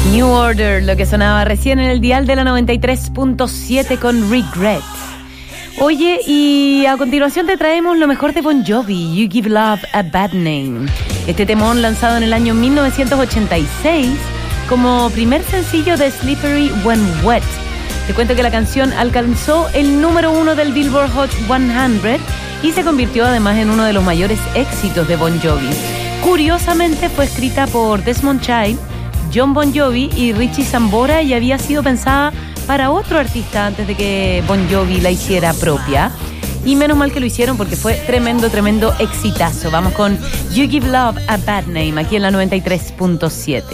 New Order, lo que sonaba recién en el dial de la 93.7 con Regret. Oye, y a continuación te traemos lo mejor de Bon Jovi, You Give Love a Bad Name. Este temón lanzado en el año 1986 como primer sencillo de Slippery When Wet. Te cuento que la canción alcanzó el número 1 del Billboard Hot 100 y se convirtió además en uno de los mayores éxitos de Bon Jovi. Curiosamente fue escrita por Desmond Child, John Bon Jovi y Richie Sambora y había sido pensada para otro artista antes de que Bon Jovi la hiciera propia. Y menos mal que lo hicieron porque fue tremendo exitazo. Vamos con You Give Love a Bad Name aquí en la 93.7.